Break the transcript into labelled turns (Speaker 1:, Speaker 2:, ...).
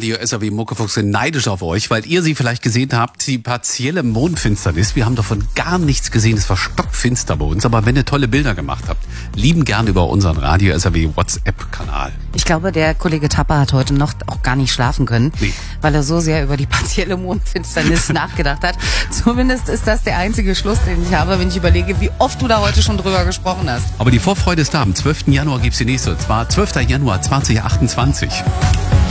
Speaker 1: Radio SAW Muckefuchs sind neidisch auf euch, weil ihr sie vielleicht gesehen habt, die partielle Mondfinsternis. Wir haben davon gar nichts gesehen, es war stockfinster bei uns. Aber wenn ihr tolle Bilder gemacht habt, lieben gern über unseren Radio SAW WhatsApp-Kanal.
Speaker 2: Ich glaube, der Kollege Tapper hat heute noch auch gar nicht schlafen können, weil er so sehr über die partielle Mondfinsternis nachgedacht hat. Zumindest ist das der einzige Schluss, den ich habe, wenn ich überlege, wie oft du da heute schon drüber gesprochen hast.
Speaker 1: Aber die Vorfreude ist da. Am 12. Januar gibt's die nächste. Und zwar 12. Januar 2028.